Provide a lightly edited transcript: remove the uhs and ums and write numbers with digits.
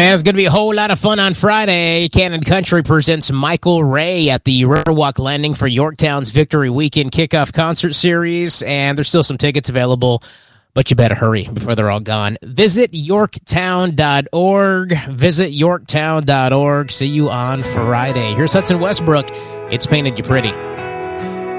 And it's going to be a whole lot of fun on Friday. Cannon Country presents Michael Ray at the Riverwalk Landing for Yorktown's Victory Weekend Kickoff Concert Series. And there's still some tickets available, but you better hurry before they're all gone. Visit Yorktown.org. Visit Yorktown.org. See you on Friday. Here's Hudson Westbrook. It's Painted You Pretty.